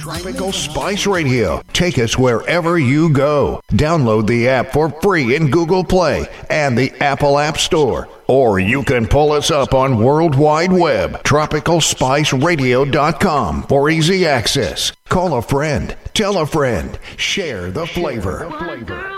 Tropical Spice Radio. Take us wherever you go. Download the app for free in Google Play and the Apple App Store. Or you can pull us up on World Wide Web, tropicalspiceradio.com for easy access. Call a friend, tell a friend, share the flavor.